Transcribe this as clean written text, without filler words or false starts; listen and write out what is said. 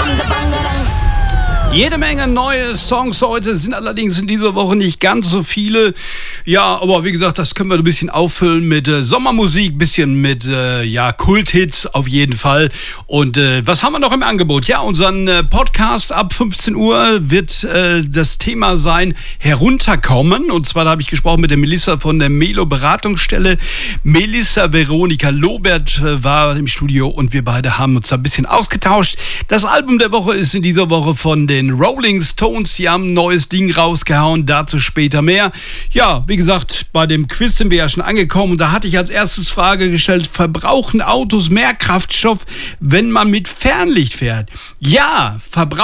Jede Menge neue Songs heute, sind allerdings in dieser Woche nicht ganz so viele. Ja, aber wie gesagt, das können wir ein bisschen auffüllen mit Sommermusik, bisschen mit Kulthits auf jeden Fall. Und was haben wir noch im Angebot? Ja, unseren Podcast ab 15 Uhr wird das Thema sein, herunterkommen. Und zwar, da habe ich gesprochen mit der Melissa von der Melo Beratungsstelle. Melissa Veronika Lobert war im Studio und wir beide haben uns da ein bisschen ausgetauscht. Das Album der Woche ist in dieser Woche von den Rolling Stones, die haben ein neues Ding rausgehauen, dazu später mehr. Ja, wie gesagt, bei dem Quiz sind wir ja schon angekommen und da hatte ich als erstes Frage gestellt, verbrauchen Autos mehr Kraftstoff, wenn man mit Fernlicht fährt? Ja,